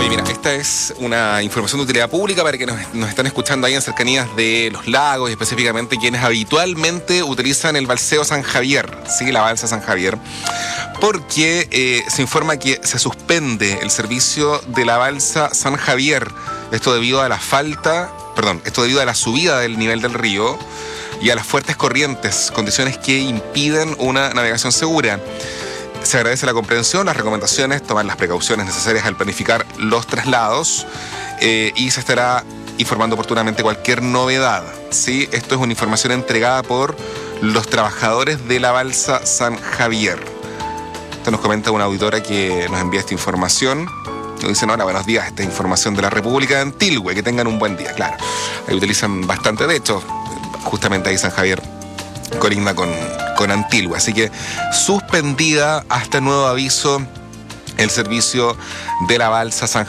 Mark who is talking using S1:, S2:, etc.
S1: Oye, mira, esta es una información de utilidad pública para que nos están escuchando ahí en cercanías de los lagos y específicamente quienes habitualmente utilizan el balseo San Javier, ¿sí? La balsa San Javier, porque se informa que se suspende el servicio de la balsa San Javier, esto debido a la subida del nivel del río y a las fuertes corrientes, condiciones que impiden una navegación segura. Se agradece la comprensión, las recomendaciones, tomar las precauciones necesarias al planificar los traslados y se estará informando oportunamente cualquier novedad, ¿sí? Esto es una información entregada por los trabajadores de la balsa San Javier. Esto nos comenta una auditora que nos envía esta información. Nos dicen, hola, buenos días, esta es información de la República de Antilgüe, que tengan un buen día. Claro, ahí utilizan bastante, de hecho, justamente ahí San Javier colinda con Antilgüe, así que suspendida hasta nuevo aviso el servicio de la balsa San